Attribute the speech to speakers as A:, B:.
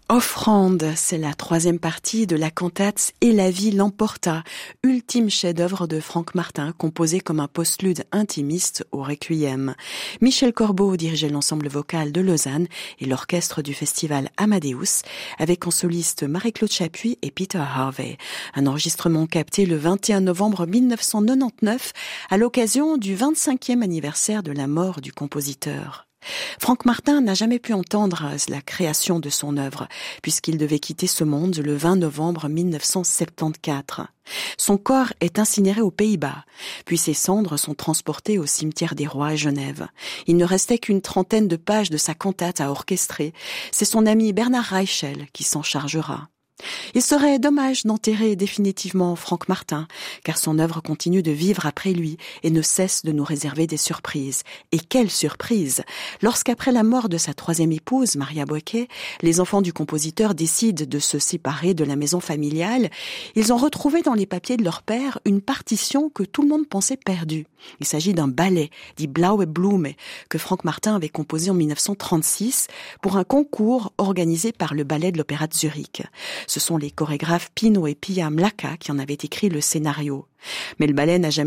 A: Offrande, c'est la troisième partie de la cantate Et la vie l'emporta, ultime chef-d'œuvre de Franck Martin, composé comme un postlude intimiste au Requiem. Michel Corbeau dirigeait l'ensemble vocal de Lausanne et l'orchestre du festival Amadeus, avec en soliste Marie-Claude Chapuis et Peter Harvey. Un enregistrement capté le 21 novembre 1999 à l'occasion du 25e anniversaire de la mort du compositeur. Franck Martin n'a jamais pu entendre la création de son œuvre, puisqu'il devait quitter ce monde le 20 novembre 1974. Son corps est incinéré aux Pays-Bas, puis ses cendres sont transportées au cimetière des Rois à Genève. Il ne restait qu'une trentaine de pages de sa cantate à orchestrer. C'est son ami Bernard Reichel qui s'en chargera. Il serait dommage d'enterrer définitivement Franck Martin, car son œuvre continue de vivre après lui et ne cesse de nous réserver des surprises. Et quelle surprise! Lorsqu'après la mort de sa troisième épouse, Maria Boecquet, les enfants du compositeur décident de se séparer de la maison familiale, ils ont retrouvé dans les papiers de leur père une partition que tout le monde pensait perdue. Il s'agit d'un ballet, dit Blaue Blume, que Franck Martin avait composé en 1936 pour un concours organisé par le ballet de l'Opéra de Zurich. Ce sont les chorégraphes Pino et Pia Mlaka qui en avaient écrit le scénario. Mais le ballet n'a jamais